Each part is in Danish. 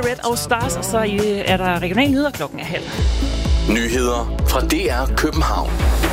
Red og Stars, og så er der regionale nyheder klokken 12:30. Nyheder fra DR København.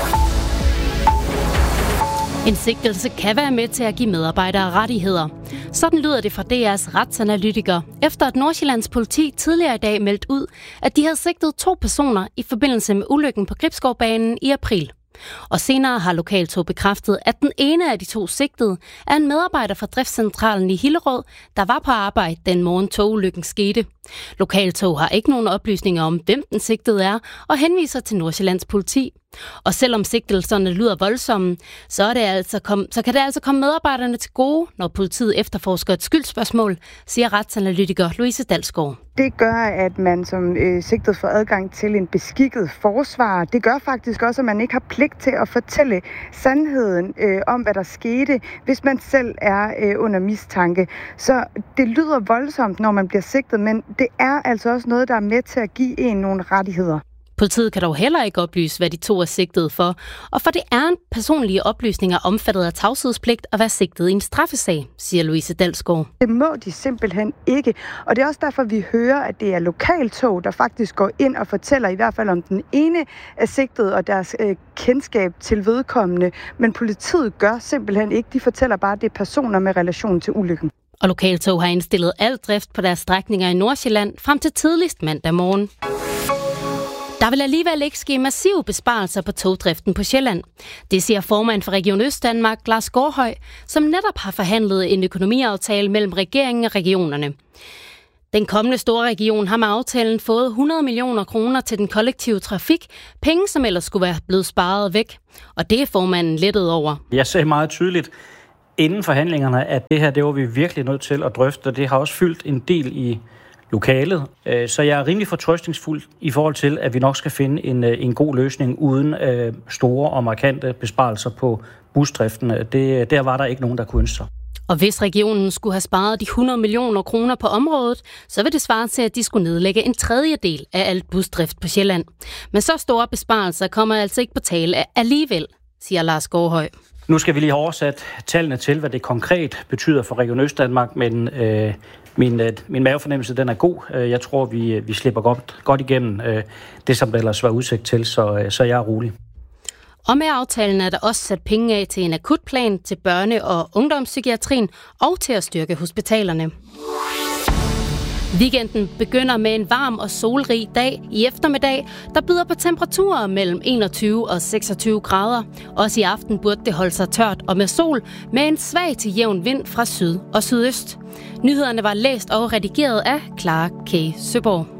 En sigtelse kan være med til at give medarbejdere rettigheder. Sådan lyder det fra DR's retsanalytiker, efter at Nordsjællands politi tidligere i dag meldte ud, at de havde sigtet 2 personer i forbindelse med ulykken på Gribskovbanen i april. Og senere har Lokaltog bekræftet, at den ene af de 2 sigtede er en medarbejder fra driftscentralen i Hillerød, der var på arbejde den morgen togulykken skete. Lokaltog har ikke nogen oplysninger om, hvem den sigtede er, og henviser til Nordsjællands politi. Og selvom sigtelserne lyder voldsomme, så kan det altså komme medarbejderne til gode, når politiet efterforsker et skyldsspørgsmål, siger retsanalytiker Louise Dalsgaard. Det gør, at man som sigtet får adgang til en beskikket forsvarer. Det gør faktisk også, at man ikke har pligt til at fortælle sandheden om, hvad der skete, hvis man selv er under mistanke. Så det lyder voldsomt, når man bliver sigtet, men det er altså også noget, der er med til at give en nogle rettigheder. Politiet kan dog heller ikke oplyse, hvad de 2 er sigtet for, og for det er personlige oplysninger omfattet af tavshedspligt at være sigtet i en straffesag, siger Louise Dalsgaard. Det må de simpelthen ikke, og det er også derfor, vi hører, at det er Lokaltog, der faktisk går ind og fortæller i hvert fald om den ene er sigtet og deres kendskab til vedkommende, men politiet gør simpelthen ikke. De fortæller bare, at det er personer med relation til ulykken. Og Lokaltog har indstillet al drift på deres strækninger i Nordsjælland frem til tidligst mandag morgen. Der vil alligevel ikke ske massive besparelser på togdriften på Sjælland. Det siger formand for Region Østdanmark, Lars Gårdhøj, som netop har forhandlet en økonomiaftale mellem regeringen og regionerne. Den kommende store region har med aftalen fået 100 millioner kroner til den kollektive trafik, penge som ellers skulle være blevet sparet væk. Og det er formanden lettet over. Jeg sagde meget tydeligt inden forhandlingerne, at det var vi virkelig nødt til at drøfte, og det har også fyldt en del i lokalet. Så jeg er rimelig fortrøstningsfuld i forhold til, at vi nok skal finde en god løsning uden store og markante besparelser på busdriften. Der var der ikke nogen, der kunne ønske sig. Og hvis regionen skulle have sparet de 100 millioner kroner på området, så vil det svare til, at de skulle nedlægge en tredjedel af alt busdrift på Sjælland. Men så store besparelser kommer altså ikke på tale alligevel, siger Lars Gårdhøj. Nu skal vi lige have oversat tallene til, hvad det konkret betyder for Region Østdanmark, men min mavefornemmelse den er god. Jeg tror, vi slipper godt igennem det, som der ellers var udsigt til, så jeg er rolig. Og med aftalen er der også sat penge af til en akutplan til børne- og ungdomspsykiatrien og til at styrke hospitalerne. Weekenden begynder med en varm og solrig dag i eftermiddag, der byder på temperaturer mellem 21 og 26 grader. Også i aften burde det holde sig tørt og med sol, med en svag til jævn vind fra syd og sydøst. Nyhederne var læst og redigeret af Clara K. Søborg.